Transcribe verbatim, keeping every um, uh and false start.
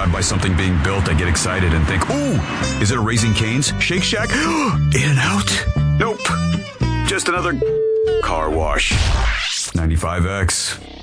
drive by something being built, I get excited and think, ooh, is it a Raising Cane's? Shake Shack? In-N-Out? Nope. Just another car wash. ninety-five X.